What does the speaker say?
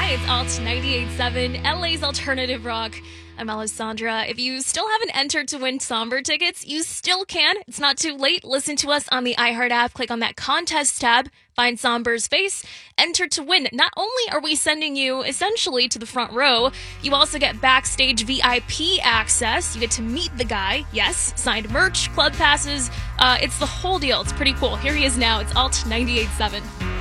It's Alt 98.7, LA's alternative rock. I'm Alessandra. If you still haven't entered to win Somber tickets, you still can. It's not too late. Listen to us on the iHeart app. Click on that contest tab. Find Somber's face. Enter to win. Not only are we sending you essentially to the front row, you also get backstage VIP access. You get to meet the guy. Yes, signed merch, club passes. It's the whole deal. It's pretty cool. Here he is now. It's Alt 98.7.